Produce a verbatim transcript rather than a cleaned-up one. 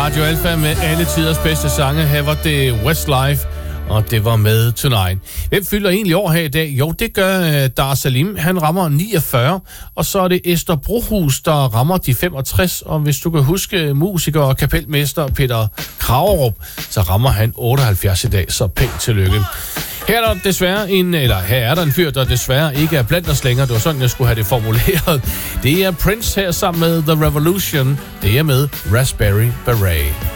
Radio Alfa med alle tiders bedste sange. Her var det Westlife, og det var med Tonight. Hvem fylder egentlig år her i dag? Jo, det gør uh, Dar Salim. Han rammer niogfyrre, og så er det Esther Brohus, der rammer de femogtres. Og hvis du kan huske musiker og kapelmester Peter Kragerup, så rammer han otteoghalvfjerds i dag, så pænt tillykke. Her er der desværre en, eller her er der en fyr, der desværre ikke er blandt os længere. Det var sådan, jeg skulle have det formuleret. Det er Prince her sammen med The Revolution. Det er med Raspberry Beret.